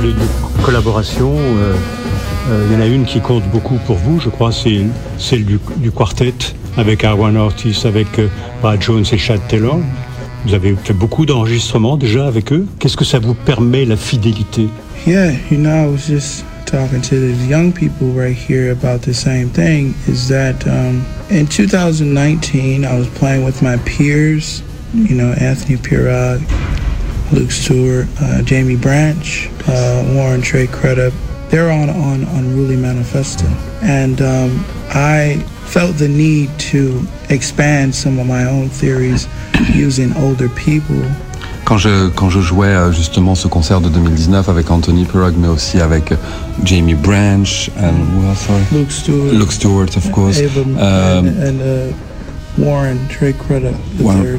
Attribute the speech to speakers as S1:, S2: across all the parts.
S1: parlé de collaboration. Il y en a une qui compte beaucoup pour vous, je crois, c'est celle du quartet avec Arwan Ortiz, avec Brad Jones et Chad Taylor. Vous avez fait beaucoup d'enregistrements déjà avec eux. Qu'est-ce que ça vous permet, la fidélité?
S2: Yeah, I was just talking to the young people right here about the same thing, is that in 2019, I was playing with my peers, Anthony Pirog, Luke Stewart, Jamie Branch, Warren Trey Crudup. They're on Unruly Manifesto. And I felt the need to expand some of my own theories using older people.
S3: Quand je jouais justement ce concert de 2019 avec Anthony Pirog, mais aussi avec Jamie Branch and
S2: Luke Stewart,
S3: of course,
S2: and Warren Trey Crudup, the third.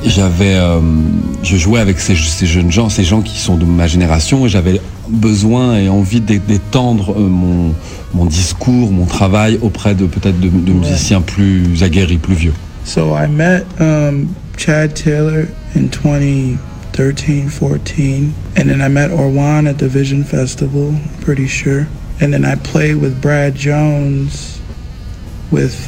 S3: Je jouais avec ces jeunes gens, ces gens qui sont de ma génération, et j'avais besoin et envie d'étendre mon discours, mon travail auprès de peut-être de musiciens plus aguerris, plus vieux.
S2: So I met Chad Taylor in 2013-14, and then I met Orwan at the Vision Festival, pretty sure. And then I played with Brad Jones with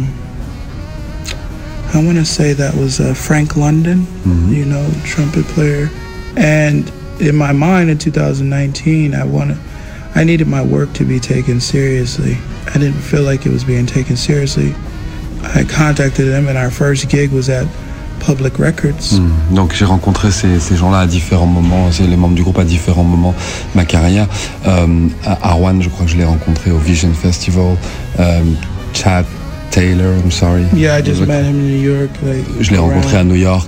S2: I want to say that was Frank London, trumpet player. And in my mind in 2019, I needed my work to be taken seriously. I didn't feel like it was being taken seriously. I contacted them, and our first gig was at Public Records.
S3: Donc j'ai rencontré ces gens-là à différents moments, c'est les membres du groupe à différents moments de ma carrière. Arwan, je crois que je l'ai rencontré au Vision Festival. Chad Taylor, I'm sorry.
S2: Yeah, I just met him in New York.
S3: Je l'ai rencontré à New York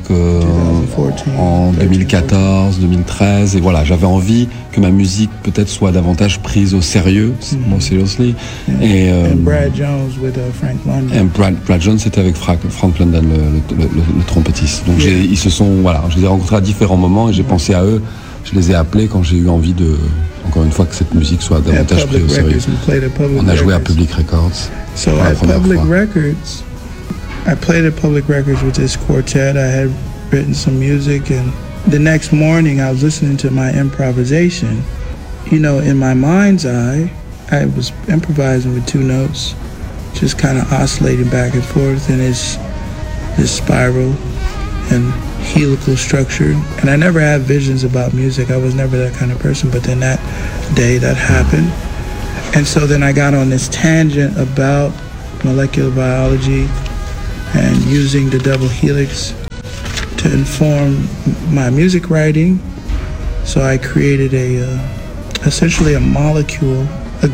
S3: en 2014, 2013, et voilà, j'avais envie que ma musique peut-être soit davantage prise au sérieux, more seriously.
S2: Yeah. And Brad Jones with Frank London.
S3: Et Brad Jones, c'était avec Frank London, le trompettiste. Donc ils se sont, voilà, je les ai rencontrés à différents moments et j'ai pensé à eux. Je les ai appelés quand j'ai eu envie encore une fois, que cette musique soit davantage prise au sérieux. On a joué à Public Records.
S2: So at Public Records, I played at Public Records with this quartet. I had written some music, and the next morning I was listening to my improvisation. In my mind's eye, I was improvising with two notes, just kind of oscillating back and forth, and it's this spiral and helical structure. And I never had visions about music. I was never that kind of person, but then that day that happened. And so then I got on this tangent about molecular biology and using the double helix to inform my music writing. So I created essentially a molecule,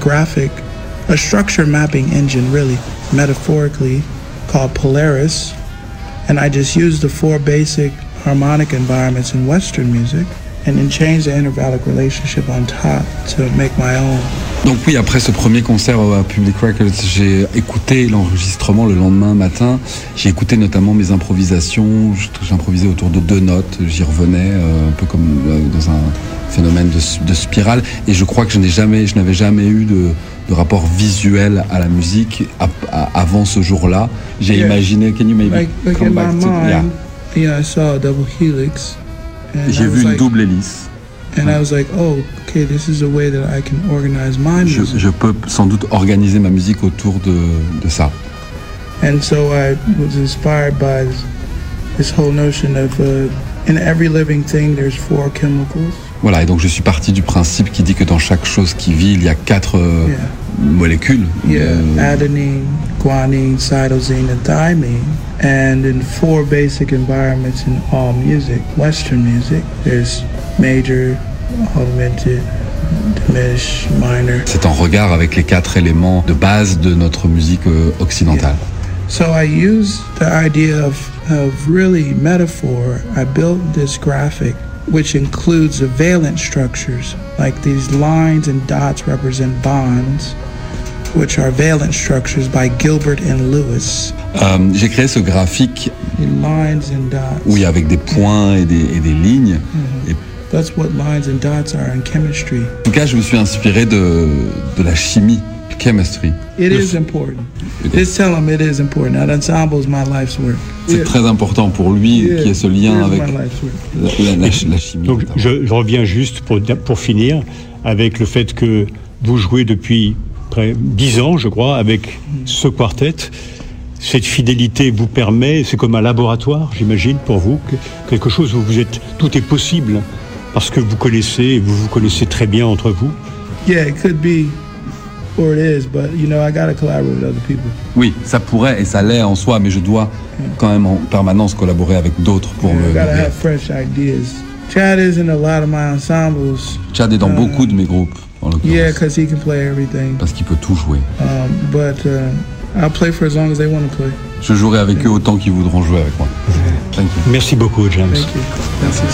S2: a structure mapping engine, really, metaphorically, called Polaris. And I just used the four basic harmonic environments in Western music and then changed the intervallic relationship on top to make my own.
S3: Donc oui, après ce premier concert à Public Records, j'ai écouté l'enregistrement le lendemain matin. J'ai écouté notamment mes improvisations. J'improvisais autour de deux notes. J'y revenais un peu comme dans un phénomène de spirale. Et je crois que je n'avais jamais eu de rapport visuel à la musique avant ce jour-là. J'ai imaginé. Can you maybe come back to?
S2: Yeah, I saw a double helix.
S3: J'ai vu une double hélice.
S2: And I was like, oh, okay, this is a way that I can organize my music.
S3: Je peux sans doute organiser ma musique autour de ça.
S2: And so I was inspired by this whole notion of in every living thing there's four chemicals.
S3: Voilà, et donc je suis parti du principe qui dit que dans chaque chose qui vit, il y a quatre molécules.
S2: Adenine, guanine, cytosine, and thymine. And in four basic environments in all music, Western music, there's major, augmented, diminished, minor.
S3: C'est en regard avec les quatre éléments de base de notre musique occidentale.
S2: So I used the idea of really metaphor. I built this graphic which includes the valence structures, like these lines and dots represent bonds, which are valence structures by Gilbert and Lewis.
S3: J'ai créé ce graphique
S2: lines and dots.
S3: Oui, avec des points et des lignes. Et
S2: that's what lines and dots are in chemistry.
S3: En tout cas, je me suis inspiré de la chimie, chemistry.
S2: It is important. Just tell him it is important. That ensemble is my life's work.
S3: C'est très important pour lui qu'il y ait ce lien avec la chimie.
S1: Donc je reviens juste pour finir. avec le fait que vous jouez depuis près 10 ans, je crois, avec ce quartet. Cette fidélité vous permet, c'est comme un laboratoire, j'imagine, pour vous, quelque chose où tout est possible, parce que vous vous connaissez très bien entre vous.
S2: Yeah, it could be, or it is, but I gotta collaborate with other people.
S3: Oui, ça pourrait et ça l'est en soi, mais je dois quand même en permanence collaborer avec d'autres pour me
S2: I gotta
S3: nourrir.
S2: have fresh ideas. Chad is in a lot of my ensembles.
S3: Chad est dans beaucoup de mes groupes, en l'occurrence.
S2: Yeah, because he can play everything.
S3: Parce qu'il peut tout jouer.
S2: But I'll play for as long as they want to play.
S3: Je jouerai avec eux autant qu'ils voudront jouer avec moi. Thank you.
S1: Merci beaucoup, James.
S2: Thank you.
S3: Merci.